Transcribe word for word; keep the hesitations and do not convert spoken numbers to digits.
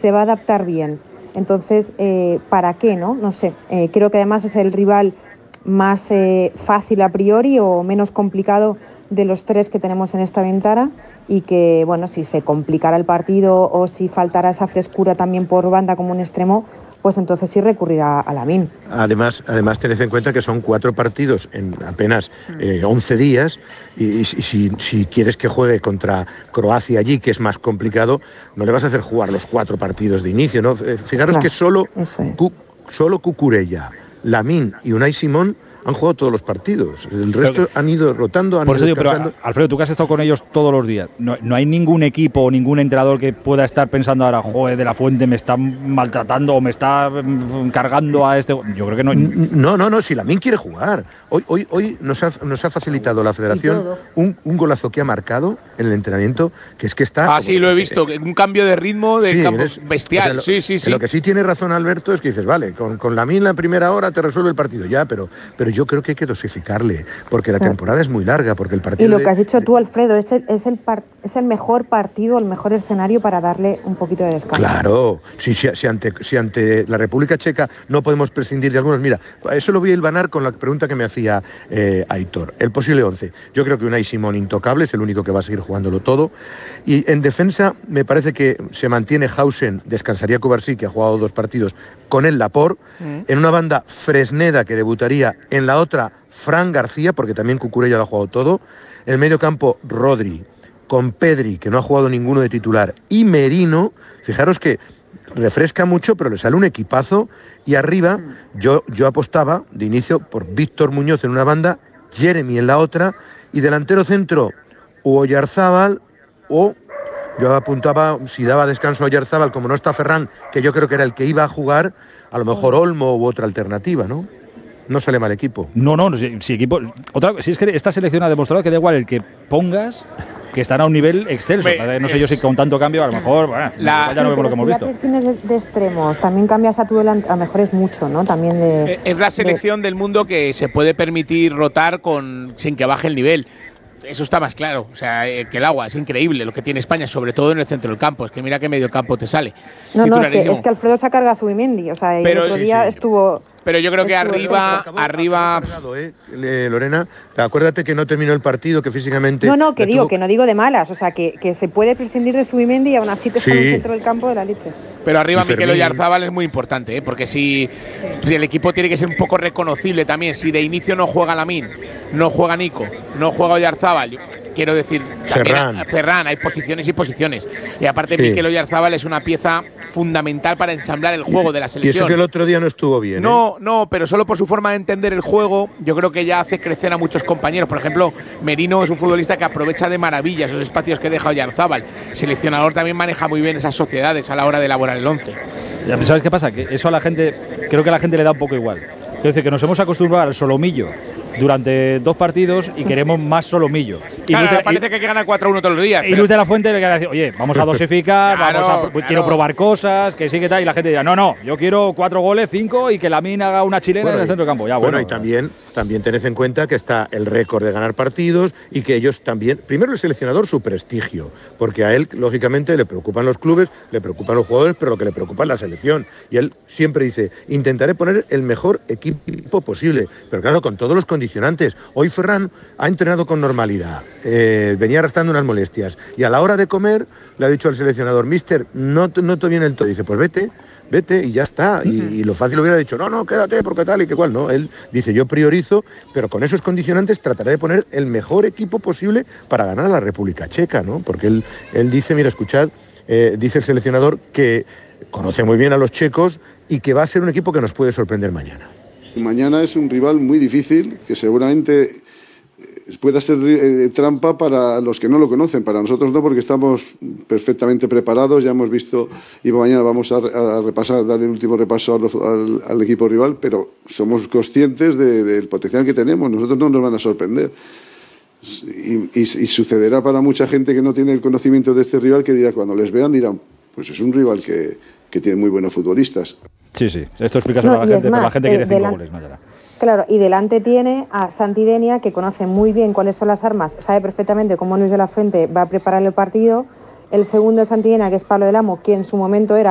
se va a adaptar bien. Entonces, eh, ¿para qué, no? No sé, eh, creo que además es el rival más eh, fácil a priori o menos complicado de los tres que tenemos en esta ventana, y que, bueno, si se complicara el partido o si faltara esa frescura también por banda como un extremo, pues entonces sí recurrirá a Lamine. Además, además tened en cuenta que son cuatro partidos en apenas eh, once días, y, y, y si, si quieres que juegue contra Croacia allí, que es más complicado, no le vas a hacer jugar los cuatro partidos de inicio, ¿no? Fijaros claro, que solo, es. Cu, solo Cucurella, Lamine y Unai Simón han jugado todos los partidos. El resto han ido rotando, han por ido eso digo, pero Alfredo, tú que has estado con ellos todos los días, no, no hay ningún equipo o ningún entrenador que pueda estar pensando ahora, joder, De La Fuente me está maltratando o me está cargando a este. Yo creo que no. No, no, no, si Lamine quiere jugar. Hoy, hoy, hoy nos ha, nos ha facilitado la Federación un, un golazo que ha marcado en el entrenamiento, que es que está. Ah, sí, lo he visto, un cambio de ritmo de sí, campo eres, bestial. O sea, lo, sí, sí, sí, sí. Lo que sí tiene razón Alberto es que dices, vale, con, con Lamine la primera hora te resuelve el partido, ya, pero, pero yo creo que hay que dosificarle, porque la temporada es muy larga, porque el partido. Y lo que de, has dicho de... tú, Alfredo, es el, es, el par, es el mejor partido, el mejor escenario para darle un poquito de descanso. Claro, si, si, si, ante, si ante la República Checa no podemos prescindir de algunos, mira, eso lo voy a hilvanar con la pregunta que me hacía eh, Aitor. El posible once. Yo creo que Unai Simón intocable, es el único que va a seguir jugándolo todo. Y en defensa me parece que se mantiene Hausen, descansaría Kovacic, que ha jugado dos partidos, con el Laporte. Mm. En una banda Fresneda, que debutaría, en la otra Fran García, porque también Cucurella lo ha jugado todo. En el medio campo Rodri, con Pedri, que no ha jugado ninguno de titular, y Merino. Fijaros que refresca mucho, pero le sale un equipazo. Y arriba yo, yo apostaba de inicio por Víctor Muñoz en una banda, Jeremy en la otra, y delantero centro o Oyarzábal, o yo apuntaba, si daba descanso a Oyarzábal, como no está Ferran, que yo creo que era el que iba a jugar, a lo mejor Olmo u otra alternativa, ¿no? No sale mal equipo. No, no, si, si equipo. Otra, si es que esta selección ha demostrado que da igual el que pongas, que están a un nivel excelso. Me, no sé es, yo si con tanto cambio, a lo mejor, bueno, la, ya no vemos lo que hemos visto. Si de, de extremos, también cambias a tu delante, a lo mejor es mucho, ¿no? También de. Es la selección de... del mundo que se puede permitir rotar con sin que baje el nivel. Eso está más claro, o sea, eh, que el agua es increíble lo que tiene España, sobre todo en el centro del campo. Es que mira qué medio campo te sale. No, no, es que, es que Alfredo se carga a Zubimendi, o sea, pero, el otro sí, día sí. estuvo. Pero yo creo que arriba, acabó, arriba. acabó cargado, ¿eh? Lorena, acuérdate que no terminó el partido, que físicamente. No, no, que digo, tuvo... que no digo de malas, o sea, que, que se puede prescindir de Zubimendi y aún así te está sí. en el centro del campo de la leche. Pero arriba Mikel Oyarzábal es muy importante, ¿eh? Porque si, si el equipo tiene que ser un poco reconocible también, si de inicio no juega Lamine, no juega Nico, no juega Oyarzábal. Quiero decir, Ferran. Ferran, hay posiciones y posiciones. Y aparte, sí. Mikel Oyarzábal es una pieza fundamental para ensamblar el juego de la selección. Y eso que el otro día no estuvo bien. No, ¿eh? no, pero solo por su forma de entender el juego, yo creo que ya hace crecer a muchos compañeros. Por ejemplo, Merino es un futbolista que aprovecha de maravilla esos espacios que deja Oyarzábal. El seleccionador también maneja muy bien esas sociedades a la hora de elaborar el once. Ya, ¿sabes qué pasa? Que eso a la gente, creo que a la gente le da un poco igual. Es decir, que nos hemos acostumbrado al solomillo durante dos partidos y queremos más solomillo. Y claro, de, parece y, que hay que ganar cuatro uno todos los días. Y Luz de la Fuente le quiere decir, oye, vamos a dosificar, claro, vamos a, claro. quiero probar cosas, que sí, que tal. Y la gente dirá, no, no, yo quiero cuatro goles, cinco y que Lamine haga una chilena bueno, en el centro del campo. Ya, bueno, bueno, y también, también tened en cuenta que está el récord de ganar partidos y que ellos también, primero el seleccionador, su prestigio, porque a él, lógicamente, le preocupan los clubes, le preocupan los jugadores, pero lo que le preocupa es la selección. Y él siempre dice, intentaré poner el mejor equipo posible, pero claro, con todos los condicionantes. Hoy Ferran ha entrenado con normalidad, eh, venía arrastrando unas molestias y a la hora de comer le ha dicho al seleccionador, mister, no noto bien el todo. Dice, pues vete, vete y ya está. Uh-huh. y, y lo fácil hubiera dicho, no, no, quédate porque tal y que cual. No, él dice, yo priorizo, pero con esos condicionantes trataré de poner el mejor equipo posible para ganar a la República Checa, ¿no? Porque él, él dice, mira, escuchad, eh, dice el seleccionador que conoce muy bien a los checos y que va a ser un equipo que nos puede sorprender mañana. Mañana es un rival muy difícil, que seguramente pueda ser eh, trampa para los que no lo conocen, para nosotros no, porque estamos perfectamente preparados, ya hemos visto, y mañana vamos a, a repasar, dar el último repaso al, al, al equipo rival, pero somos conscientes de, del potencial que tenemos, nosotros no nos van a sorprender. Y, y, y sucederá para mucha gente que no tiene el conocimiento de este rival, que dirá, cuando les vean dirán, pues es un rival que, que tiene muy buenos futbolistas. Sí, sí, esto explicárselo no, a la gente, más, pero la gente eh, quiere cinco goles mañana. Claro, y delante tiene a Santi Denia, que conoce muy bien cuáles son las armas, sabe perfectamente cómo Luis de la Fuente va a preparar el partido. El segundo es Santi Denia, que es Pablo del Amo, que en su momento era